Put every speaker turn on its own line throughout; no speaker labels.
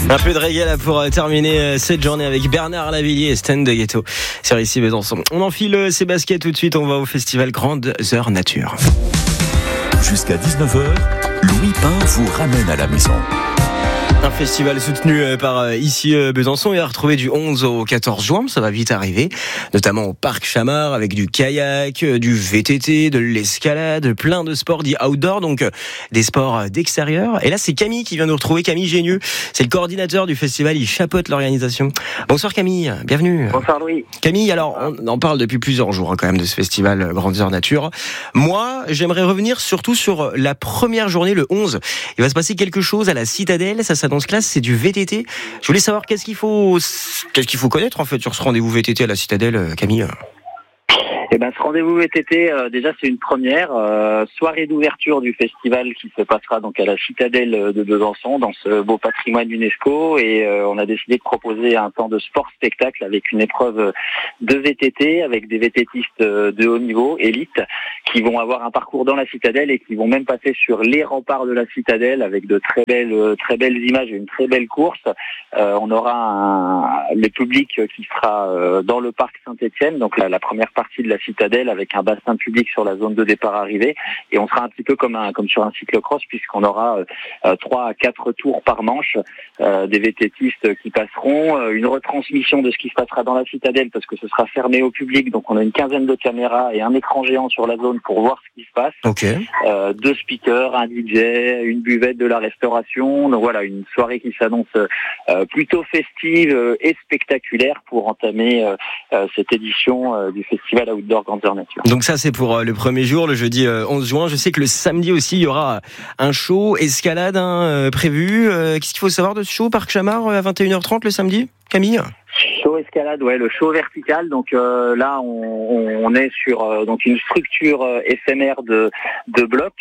Un peu de reggae là pour terminer cette journée avec Bernard Lavillier et Stan de Ghetto sur ici Besançon. On enfile ses baskets tout de suite, on va au festival Grandes Heures Nature.
Jusqu'à 19h, Louis Pain vous ramène à la maison.
Un festival soutenu par ici Besançon et à retrouver du 11 au 14 juin, ça va vite arriver, notamment au parc Chamard avec du kayak, du VTT, de l'escalade, plein de sports dits outdoor, donc des sports d'extérieur. Et là c'est Camille qui vient nous retrouver, Camille Génieux, c'est le coordinateur du festival, il chapeaute l'organisation. Bonsoir Camille, bienvenue.
Bonsoir Louis.
Camille, alors on en parle depuis plusieurs jours quand même de ce festival Grandes Heures Nature. Moi j'aimerais revenir surtout sur la première journée, le 11. Il va se passer quelque chose à la Citadelle, ça s'annonce classe, c'est du VTT. Je voulais savoir qu'est-ce qu'il faut connaître en fait sur ce rendez-vous VTT à la Citadelle, Camille.
Eh ben, ce rendez-vous VTT, déjà c'est une première soirée d'ouverture du festival qui se passera donc à la Citadelle de Besançon dans ce beau patrimoine UNESCO et on a décidé de proposer un temps de sport-spectacle avec une épreuve de VTT avec des VTTistes de haut niveau, élite, qui vont avoir un parcours dans la Citadelle et qui vont même passer sur les remparts de la Citadelle avec de très belles images et une très belle course. On aura le public qui sera dans le parc Saint-Étienne, donc la première partie de la Citadelle avec un bassin public sur la zone de départ arrivée et on sera un petit peu comme sur un cyclocross puisqu'on aura 3 à 4 tours par manche, des VTTistes qui passeront, une retransmission de ce qui se passera dans la Citadelle parce que ce sera fermé au public, donc on a une quinzaine de caméras et un écran géant sur la zone pour voir ce qui se passe.
Okay.
2 speakers, un DJ, une buvette, de la restauration, donc voilà, une soirée qui s'annonce plutôt festive et spectaculaire pour entamer cette édition du festival Outdoor Grandes Heures Nature.
Donc ça c'est pour le premier jour, le jeudi 11 juin. Je sais que le samedi aussi il y aura un show escalade prévu. Qu'est-ce qu'il faut savoir de ce show Parc Chamard à 21h30 le samedi, Camille?
Show escalade, ouais, le show vertical. Donc là, on est sur donc une structure éphémère de blocs,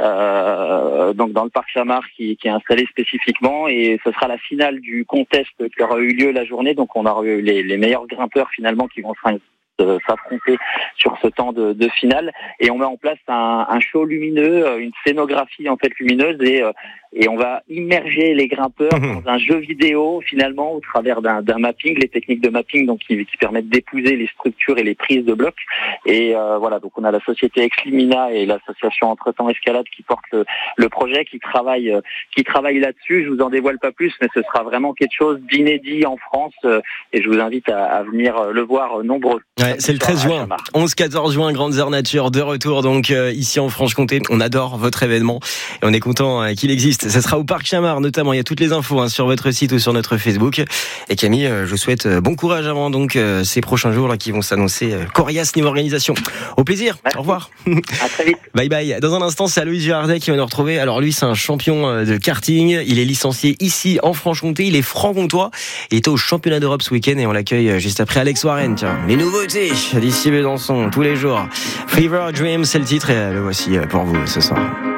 donc dans le parc Chamard qui est installé spécifiquement, et ce sera la finale du contest qui aura eu lieu la journée. Donc on aura eu les meilleurs grimpeurs finalement qui vont s'affronter sur ce temps de finale, et on met en place un show lumineux, une scénographie en fait lumineuse, et on va immerger les grimpeurs dans un jeu vidéo finalement au travers d'un mapping, les techniques de mapping donc qui permettent d'épouser les structures et les prises de blocs. Et voilà, donc on a la société Exlimina et l'association Entretemps Escalade qui portent le projet, qui travaille là-dessus. Je vous en dévoile pas plus, mais ce sera vraiment quelque chose d'inédit en France, et je vous invite à venir le voir nombreux.
Ouais, c'est le 13 juin, 11-14 juin, Grandes Heures Nature, de retour donc ici en Franche-Comté. On adore votre événement et on est content qu'il existe. Ça sera au Parc Chamard notamment, il y a toutes les infos sur votre site ou sur notre Facebook. Et Camille, je vous souhaite bon courage avant donc ces prochains jours là qui vont s'annoncer coriaces niveau organisation. Au plaisir. Merci. Au revoir.
À très vite.
Bye bye. Dans un instant, c'est Aloïs Girardet qui va nous retrouver. Alors lui, c'est un champion de karting. Il est licencié ici en Franche-Comté. Il est franc-comtois. Il était au championnat d'Europe ce week-end et on l'accueille juste après Alex Warren. Tiens, les nouveautés d'ici Besançon tous les jours. Fever Dream, c'est le titre et le voici pour vous ce soir.